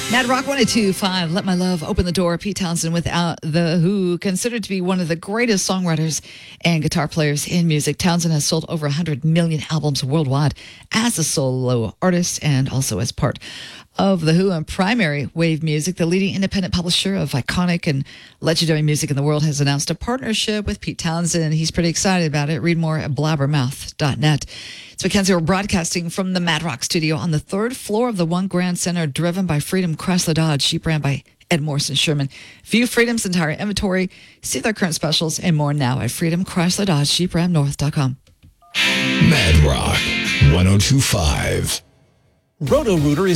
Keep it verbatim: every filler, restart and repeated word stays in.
Mad Rock one oh two point five, Let My Love Open the Door. Pete Townsend without The Who, considered to be one of the greatest songwriters and guitar players in music. Townsend has sold over one hundred million albums worldwide as a solo artist and also as part of The Who and Primary Wave Music. The leading independent publisher of iconic and legendary music in the world has announced a partnership with Pete Townsend. He's pretty excited about it. Read more at blabbermouth dot net. It's Mackenzie. We're broadcasting from the Mad Rock studio on the third floor of the One Grand Center, driven by Freedom Chrysler Dodge, Jeep Ram by Ed Morrison Sherman. View Freedom's entire inventory, see their current specials, and more now at Freedom Chrysler Dodge Jeep Ram North dot com. Mad Rock one oh two point five. Roto-Rooter is